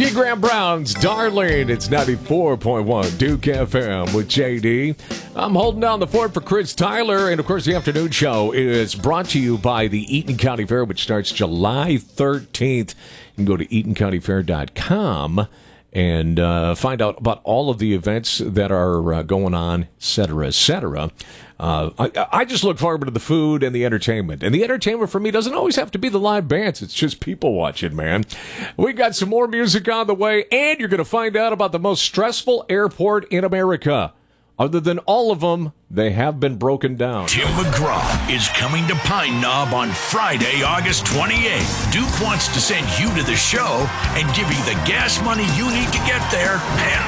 J.D. Graham Brown's Darling. It's 94.1 Duke FM with J.D. I'm holding down the fort for Chris Tyler. And, of course, the afternoon show is brought to you by the Eaton County Fair, which starts July 13th. You can go to EatonCountyFair.com and find out about all of the events that are going on, et cetera, et cetera. I just look forward to the food and the entertainment. And the entertainment for me doesn't always have to be the live bands. It's just people watching, man. We got some more music on the way, and you're going to find out about the most stressful airport in America. Other than all of them, they have been broken down. Tim McGraw is coming to Pine Knob on Friday, August 28th. Duke wants to send you to the show and give you the gas money you need to get there and